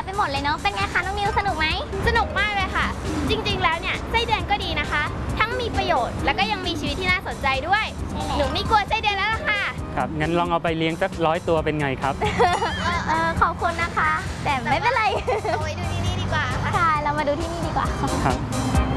ไปหมดเลยเนาะเป็นไงคะน้องมิวสนุกไหมสนุกมากเลยค่ะจริงๆแล้วเนี่ยไส้เดือนก็ดีนะคะทั้งมีประโยชน์แล้วก็ยังมีชีวิตที่น่าสนใจด้วยหนูไม่กลัวไส้เดือนแล้วล่ะค่ะครับงั้นลองเอาไปเลี้ยงสัก100 ตัวเป็นไงครับขอบคุณนะคะ แต่ไม่เป็นไรเอาไว้ดูที่นี่ดีกว่าค่ะค่ะเรามาดูที่นี่ดีกว่าครับ